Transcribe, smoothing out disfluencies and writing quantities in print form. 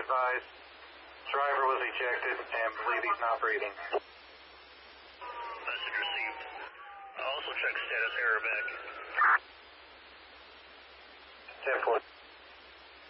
advised, driver was ejected and believe he's not breathing. Message received. Also check status error back.